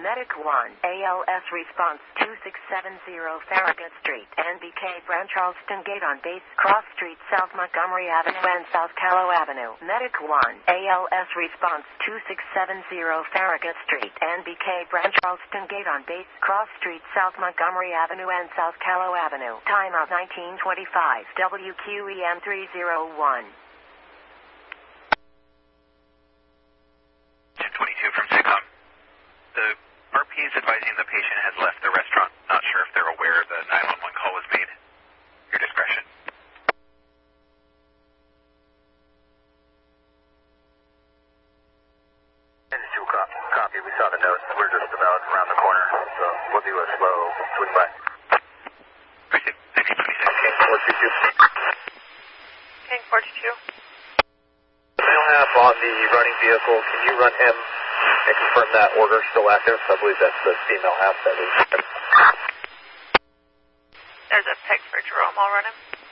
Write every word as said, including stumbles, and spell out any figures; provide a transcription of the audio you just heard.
Medic one, A L S response two six seven zero Farragut Street, N B K Brand Charleston Gate on base, Cross Street, South Montgomery Avenue and South Callow Avenue. Medic one, A L S response two six seven zero Farragut Street, N B K Brand Charleston Gate on base, Cross Street, South Montgomery Avenue and South Callow Avenue. Timeout nineteen twenty-five, W Q E M three oh one. twenty-two from SIGCOM. The R P is advising the patient has left the restaurant. Not sure if they're aware the nine one one call was made. Your discretion. two copy. Copy. We saw the note. We're just about around the corner, so we'll do a slow swing by. Appreciate it. nineteen twenty-six. King four two two. King four two two. Male half on the running vehicle. Can you run him and confirm that order still active? I believe that's the female half that was. There's a peg for Jerome. I'll run him.